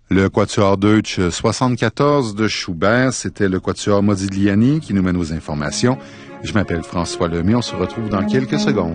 Le Quatuor Deutsch 74 de Schubert, c'était le Quatuor Modigliani qui nous mène aux informations. Je m'appelle François Lemay, on se retrouve dans quelques secondes.